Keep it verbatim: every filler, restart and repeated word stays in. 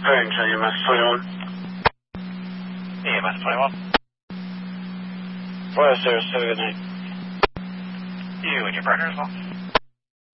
Thanks, E M S twenty-one. E M S twenty-one. Fire service, have a good night. You and your partner as well.